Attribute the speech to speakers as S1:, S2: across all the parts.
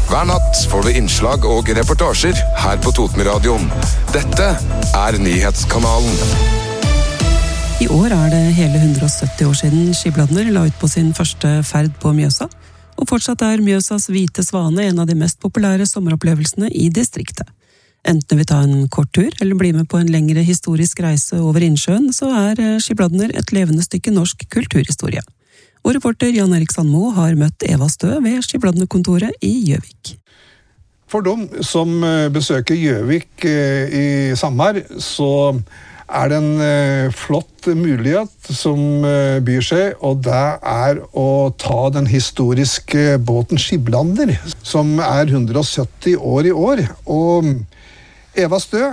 S1: Hver natt får du innslag og reportasjer her på Totenradioen. Dette Nyhetskanalen.
S2: I år det hele 170 år siden Skibladner la ut på sin første ferd på Mjøsa, og fortsatt Mjøsas hvite svane en av de mest populære sommeropplevelsene i distriktet. Enten vi tar en kort tur eller blir med på en lengre historisk reise over innsjøen, så Skibladner et levende stykke norsk kulturhistorie. Vår reporter Jan Erik Sandmo har møtt Eva Stø ved Skibladner-kontoret i Gjøvik.
S3: For dem som besøker Gjøvik i sommer, så det en flott mulighet som byr seg, og det å ta den historiske båten Skibladner, som 170 år i år. Og Eva Stø,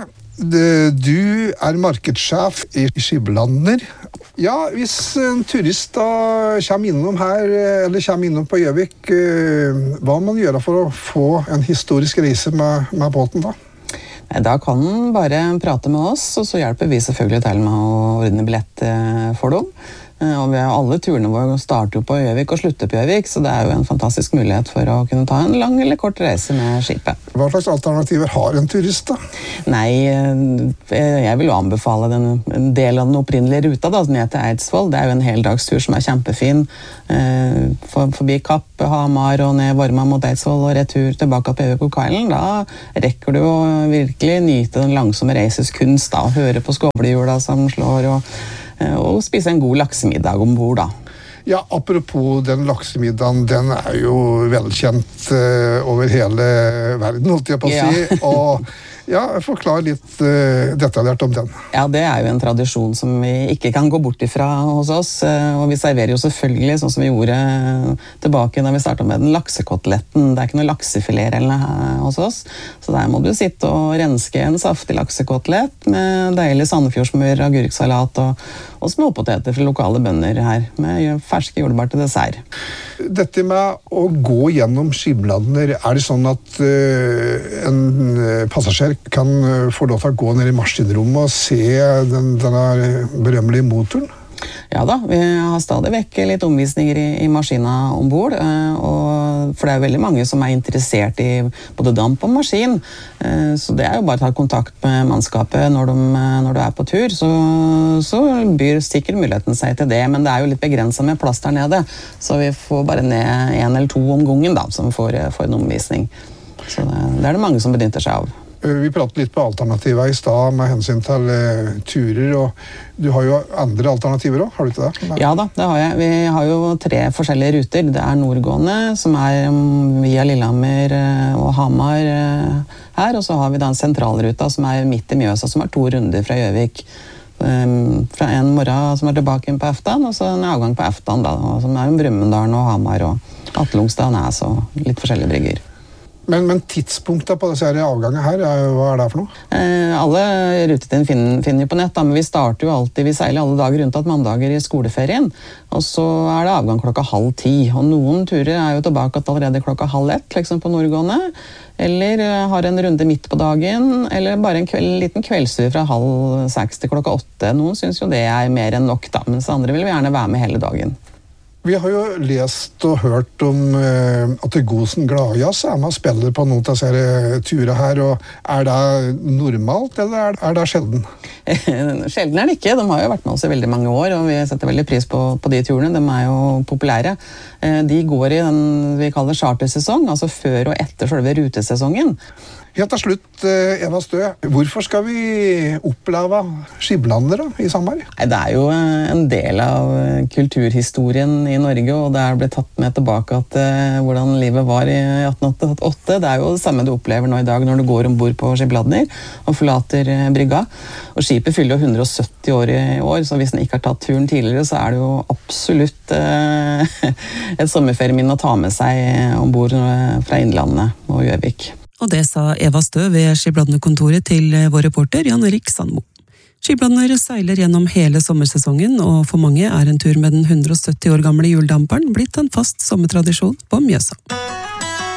S3: du markedssjef i Skibladner. Ja, hvis en turist da kommer innom her, eller kommer innom på Gjøvik, hva må man gjøre for å få en historisk reise med båten da?
S4: Da kan man bare prate med oss, og så hjelper vi selvfølgelig til med å ordne billett for dem. Og alle turene våre starter jo på Gjøvik og slutter på Gjøvik, så det jo en fantastisk mulighet for å kunne ta en lang eller kort reise med skipet.
S3: Hva slags alternativer har en turist da?
S4: Nei, jeg vil jo anbefale en del av den opprinnelige ruta da, som heter Eidsvoll. Det jo en heldagstur som kjempefin. Forbi Kapp, Hamar og ned Vorma mot Eidsvoll og retur tilbake på Gjøvik og Kailen. Da rekker du å virkelig nyte den langsomme reises kunst da, høre på skovlehjula som slår og spise en god laksemiddag ombord da.
S3: Ja, apropos den laksemiddagen, den jo velkjent over hele verden, holdt jeg på å si. Og ja, forklar litt detaljert om den.
S4: Ja, det jo en tradisjon som vi ikke kan gå bort ifra hos oss, og vi serverer jo selvfølgelig, sånn som vi gjorde tilbake da vi startet med den laksekoteletten. Det ikke noe laksefilet eller hos oss, så der må du sitte og renske en saftig laksekotelett med deilig sandefjordsmør, agurksalat og småpoteter fra lokale bønder her, med ferske jordbær til dessert.
S3: Dette med å gå gjennom Skibladner, det sånn at en passasjer kan få lov til å gå ned i maskinrommet og se denne berømmelige motoren?
S4: Ja da, vi har stadig vekk litt omvisninger i maskina ombord, for det veldig mange som interessert i både damp og maskin, så det jo bare å ta kontakt med mannskapet når du på tur, så byr sikkert muligheten seg til det, men det jo litt begrenset med plass der nede, så vi får bare ned 1 eller 2 om gangen da, som får en omvisning. Så det det mange som benytter seg av.
S3: Vi pratet litt på alternativer i sted med hensyn til turer, og du har jo andre alternativer også, har du ikke det?
S4: Ja da, det har jeg. Vi har jo 3 forskjellige ruter. Det nordgående, som via Lillehammer og Hamar her, og så har vi den sentralruta, som midt i Mjøsa, som 2 runder fra Gjøvik. Fra en morgen som tilbake på Eftan, og så en avgang på Eftan, da, som Brumunddal og Hamar og Atlungstad og Næs og litt forskjellige brygger.
S3: Men tidspunktet på disse avgangene her, hva det for noe?
S4: Alle rutetiden finner vi på nett, da, men vi starter jo alltid, vi seiler alle dager rundt at mandager i skoleferien, og så det avgang 9:30, og noen turer jo tilbake allerede 12:30, liksom på nordgående, eller har en runde midt på dagen, eller bare en liten kveldstur fra 5:30 til 8:00. Noen synes jo det mer enn nok, da, mens andre vil gjerne være med hele dagen.
S3: Vi har jo lest og hørt om at Gosen Gladjazz med og spiller på noen av disse turene her, og det normalt, eller det sjelden?
S4: Sjelden det ikke. De har jo vært med oss i veldig mange år, og vi setter veldig pris på de turene. De jo populære. De går i den vi kaller chartersesong, altså før og etter selve rutesesongen.
S3: Helt til slutt, Eva Stø, hvorfor skal vi oppleve Skibladner i sommer?
S4: Det jo en del av kulturhistorien i Norge, og det blitt tatt med tilbake at hvordan livet var i 1888. Det jo det samme du opplever nå i dag når du går ombord på Skibladner og forlater brygga. Og skipet fyller jo 170 år i år, så hvis den ikke har tatt turen tidligere, så det jo absolutt et sommerferieminne å ta med seg ombord fra Innlandet og Gjøvik.
S2: Og det sa Eva Stø ved Skibladner-kontoret til vår reporter Jan Erik Sandmo. Skibladner seiler gjennom hele sommersesongen, og for mange en tur med den 170 år gamle hjuldamperen blitt en fast sommertradisjon på Mjøsa.